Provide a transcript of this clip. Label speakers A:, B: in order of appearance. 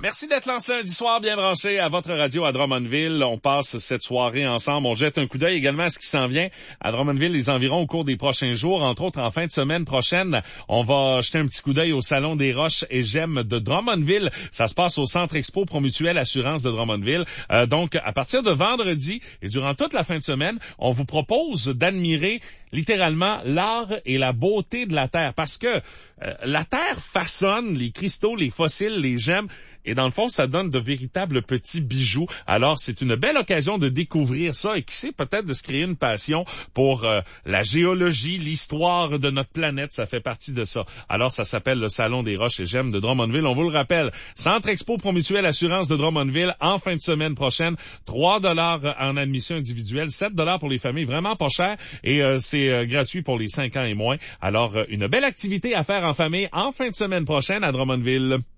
A: Merci d'être là ce lundi soir, bien branché à votre radio à Drummondville. On passe cette soirée ensemble. On jette un coup d'œil également à ce qui s'en vient à Drummondville, les environs au cours des prochains jours. Entre autres, en fin de semaine prochaine, on va jeter un petit coup d'œil au Salon des Roches et Gemmes de Drummondville. Ça se passe au Centre Expo Promutuelle Assurance de Drummondville. Donc, à partir de vendredi et durant toute la fin de semaine, on vous propose d'admirer littéralement l'art et la beauté de la Terre. Parce que la Terre façonne les cristaux, les fossiles, les gemmes. Et dans le fond, ça donne de véritables petits bijoux. Alors, c'est une belle occasion de découvrir ça et qui sait peut-être de se créer une passion pour la géologie, l'histoire de notre planète. Ça fait partie de ça. Alors, ça s'appelle le Salon des Roches et Gemmes de Drummondville. On vous le rappelle, Centre Expo Promutuelle Assurance de Drummondville en fin de semaine prochaine. 3 $ en admission individuelle, 7 $ pour les familles. Vraiment pas cher. Et c'est gratuit pour les 5 ans et moins. Alors, une belle activité à faire en famille en fin de semaine prochaine à Drummondville.